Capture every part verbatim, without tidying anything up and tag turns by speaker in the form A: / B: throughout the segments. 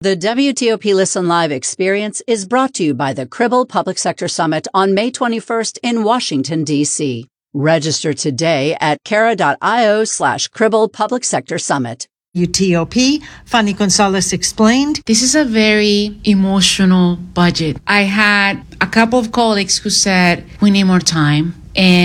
A: The W T O P Listen Live experience is brought to you by the Cribble Public Sector Summit on May twenty-first in Washington, D C Register today at cara.io slash Cribble Public Sector Summit.
B: W T O P, Fanny Gonzalez explained.
C: This is a very emotional budget. I had a couple of colleagues who said, we need more time.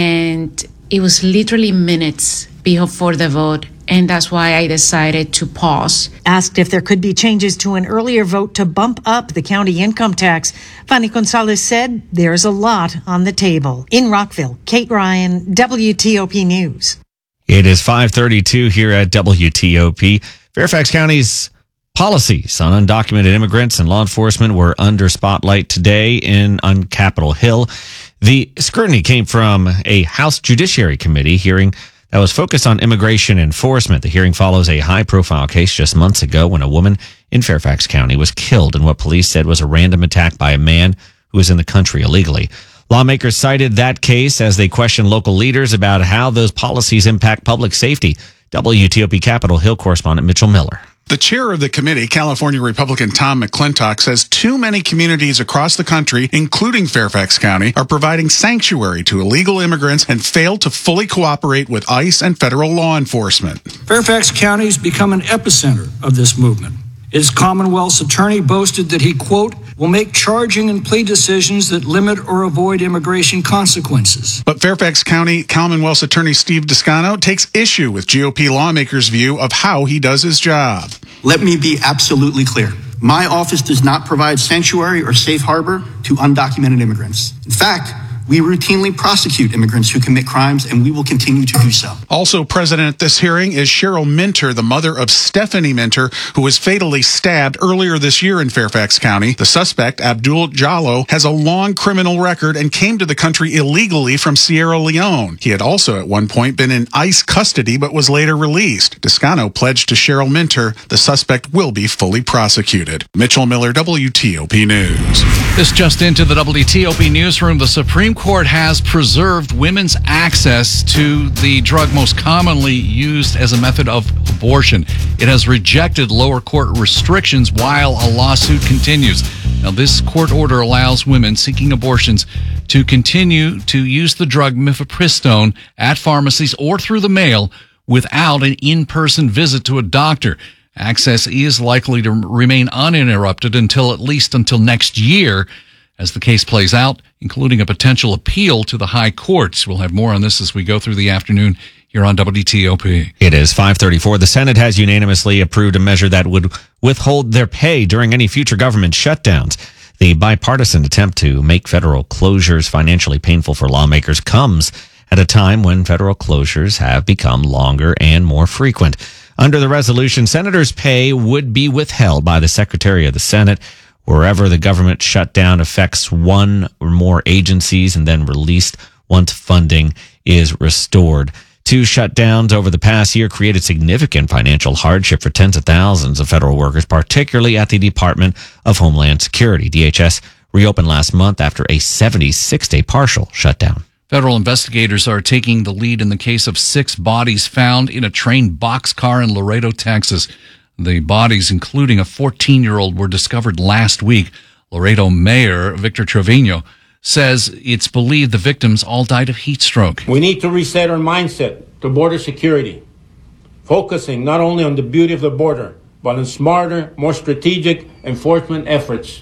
C: And it was literally minutes before the vote. And that's why I decided to pause.
B: Asked if there could be changes to an earlier vote to bump up the county income tax, Fanny Gonzalez said there's a lot on the table. In Rockville, Kate Ryan, W T O P News.
D: It is five thirty-two here at W T O P. Fairfax County's policies on undocumented immigrants and law enforcement were under spotlight today in on Capitol Hill. The scrutiny came from a House Judiciary Committee hearing that was focused on immigration enforcement. The hearing follows a high-profile case just months ago when a woman in Fairfax County was killed in what police said was a random attack by a man who was in the country illegally. Lawmakers cited that case as they questioned local leaders about how those policies impact public safety. W T O P Capitol Hill correspondent Mitchell Miller.
E: The chair of the committee, California Republican Tom McClintock, says too many communities across the country, including Fairfax County, are providing sanctuary to illegal immigrants and fail to fully cooperate with ICE and federal law enforcement.
F: Fairfax County has become an epicenter of this movement. Its Commonwealth's attorney boasted that he, quote, will make charging and plea decisions that limit or avoid immigration consequences.
E: But Fairfax County Commonwealth's attorney Steve Descano takes issue with G O P lawmakers' view of how he does his job.
G: Let me be absolutely clear. My office does not provide sanctuary or safe harbor to undocumented immigrants. In fact, we routinely prosecute immigrants who commit crimes, and we will continue to do so.
E: Also present at this hearing is Cheryl Minter, the mother of Stephanie Minter, who was fatally stabbed earlier this year in Fairfax County. The suspect, Abdul Jallo, has a long criminal record and came to the country illegally from Sierra Leone. He had also at one point been in ICE custody but was later released. Descano pledged to Cheryl Minter the suspect will be fully prosecuted. Mitchell Miller, W T O P News.
H: This just into the W T O P newsroom. The Supreme Court has preserved women's access to the drug most commonly used as a method of abortion. It has rejected lower court restrictions while a lawsuit continues. Now, this court order allows women seeking abortions to continue to use the drug mifepristone at pharmacies or through the mail without an in-person visit to a doctor. Access is likely to remain uninterrupted until at least until next year as the case plays out, including a potential appeal to the high courts. We'll have more on this as we go through the afternoon here on W T O P.
D: It is five thirty-four. The Senate has unanimously approved a measure that would withhold their pay during any future government shutdowns. The bipartisan attempt to make federal closures financially painful for lawmakers comes at a time when federal closures have become longer and more frequent. Under the resolution, senators' pay would be withheld by the Secretary of the Senate wherever the government shutdown affects one or more agencies and then released once funding is restored. Two shutdowns over the past year created significant financial hardship for tens of thousands of federal workers, particularly at the Department of Homeland Security. D H S reopened last month after a seventy-six day partial shutdown.
H: Federal investigators are taking the lead in the case of six bodies found in a train boxcar in Laredo, Texas. The bodies, including a fourteen-year-old, were discovered last week. Laredo Mayor Victor Trevino says it's believed the victims all died of heat stroke.
I: We need to reset our mindset to border security, focusing not only on the beauty of the border, but on smarter, more strategic enforcement efforts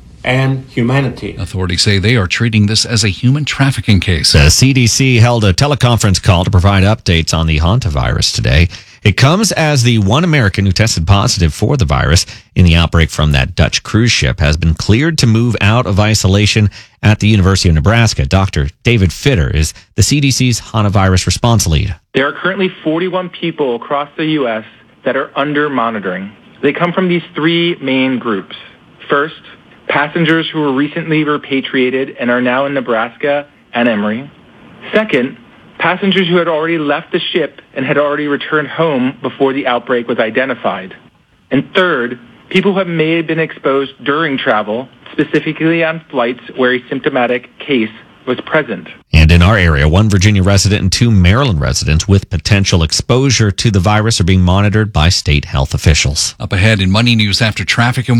I: and humanity.
H: Authorities say they are treating this as a human trafficking case.
D: The C D C held a teleconference call to provide updates on the hantavirus today. It comes as the one American who tested positive for the virus in the outbreak from that Dutch cruise ship has been cleared to move out of isolation at the University of Nebraska. Doctor David Fitter is the C D C's hantavirus response lead.
J: There are currently forty-one people across the U S that are under monitoring. They come from these three main groups. First, passengers who were recently repatriated and are now in Nebraska and Emory. Second, passengers who had already left the ship and had already returned home before the outbreak was identified. And third, people who may have been exposed during travel, specifically on flights where a symptomatic case was present.
D: And in our area, one Virginia resident and two Maryland residents with potential exposure to the virus are being monitored by state health officials.
H: Up ahead in Money News, after traffic and